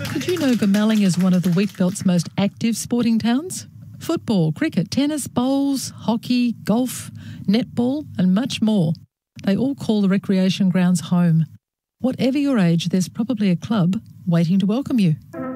Did you know Goomalling is one of the Wheatbelt's most active sporting towns? Football, cricket, tennis, bowls, hockey, golf, netball and much more. They all call the recreation grounds home. Whatever your age, there's probably a club waiting to welcome you.